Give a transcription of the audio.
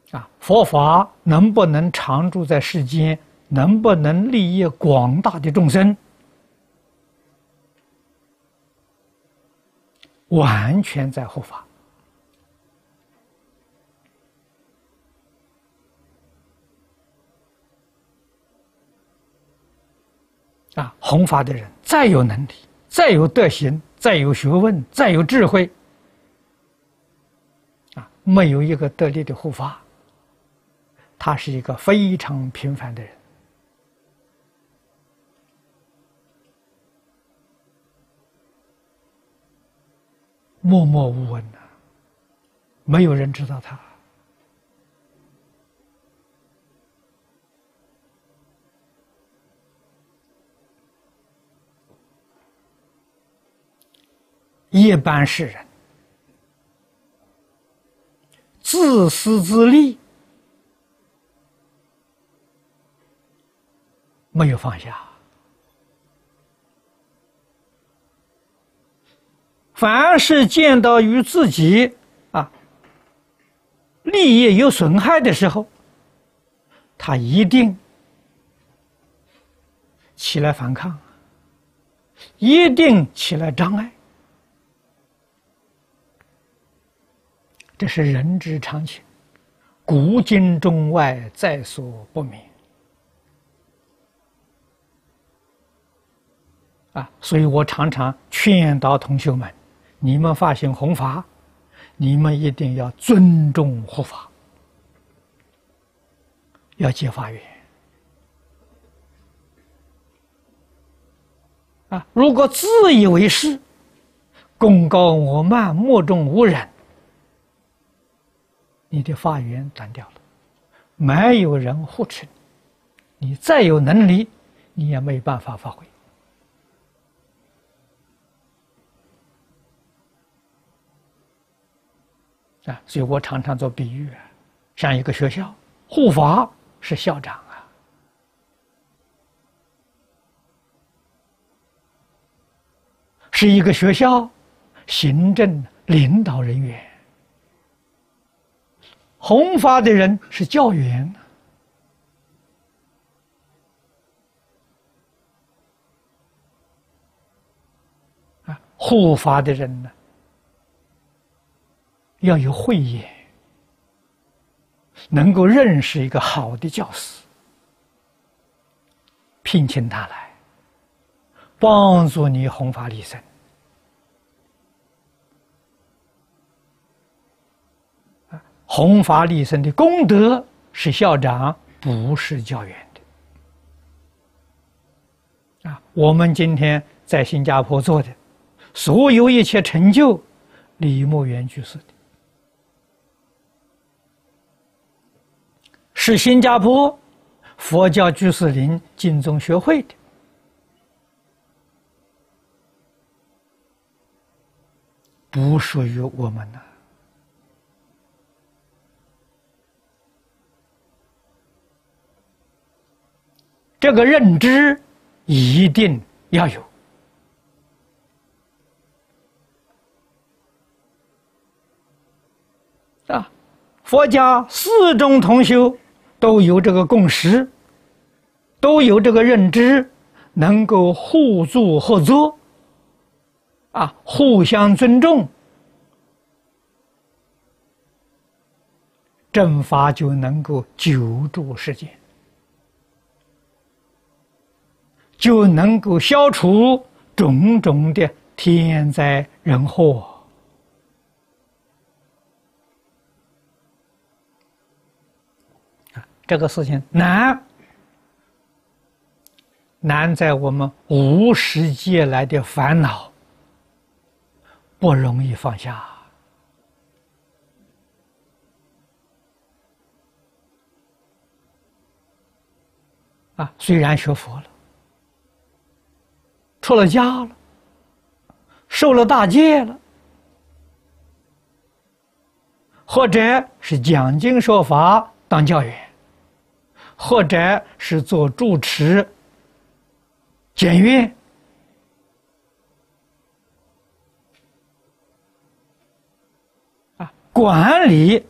佛法能不能常住在世间，能不能利益广大的众生，完全在护法。弘法的人再有能力，再有德行，再有学问，再有智慧，没有一个得力的护法，他是一个非常平凡的人，默默无闻没有人知道他。一般世人自私自利，没有放下，凡是见到与自己利益有损害的时候，他一定起来反抗，一定起来障碍。这是人之常情，古今中外在所不免所以我常常劝导同学们，你们发心弘法，你们一定要尊重护法，要结法缘如果自以为是，功高我慢，目中无人，你的法缘断掉了，没有人护持你，你再有能力，你也没办法发挥所以我常常做比喻像一个学校，护法是校长是一个学校行政领导人员，弘法的人是教员护法的人呢，要有慧眼，能够认识一个好的教师，聘请他来帮助你弘法利生弘法利生的功德是校长，不是教员的我们今天在新加坡做的所有一切成就，李墨元居士的，是新加坡佛教居士林净宗学会的，不属于我们这个认知一定要有佛家四种同修都有这个共识，都有这个认知，能够互助合作互相尊重，正法就能够久住世间，就能够消除种种的天灾人祸这个事情难在我们无始劫来的烦恼不容易放下虽然学佛了，出了家了，受了大戒了，或者是讲经说法当教员，或者是做住持监院管理